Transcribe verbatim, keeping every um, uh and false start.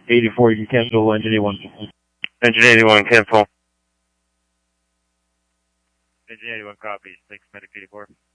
eighty-four, you can cancel engine eighty-one. Engine eighty-one, cancel. Engine eighty-one copies, thanks, Medic eighty-four.